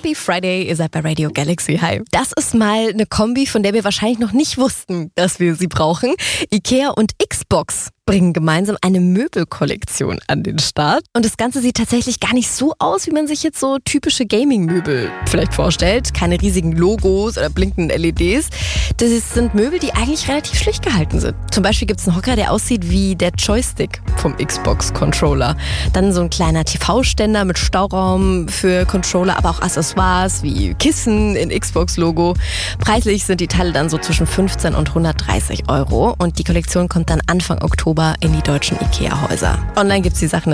Happy Friday, ihr seid bei Radio Galaxy. Hi. Das ist mal eine Kombi, von der wir wahrscheinlich noch nicht wussten, dass wir sie brauchen. IKEA und Xbox bringen gemeinsam eine Möbelkollektion an den Start. Und das Ganze sieht tatsächlich gar nicht so aus, wie man sich jetzt so typische Gaming-Möbel vielleicht vorstellt. Keine riesigen Logos oder blinkenden LEDs. Das sind Möbel, die eigentlich relativ schlicht gehalten sind. Zum Beispiel gibt es einen Hocker, der aussieht wie der Joystick vom Xbox-Controller. Dann so ein kleiner TV-Ständer mit Stauraum für Controller, aber auch Accessoires wie Kissen in Xbox-Logo. Preislich sind die Teile dann so zwischen 15 und 130 Euro. Und die Kollektion kommt dann Anfang Oktober in die deutschen IKEA-Häuser. Online gibt's die Sachen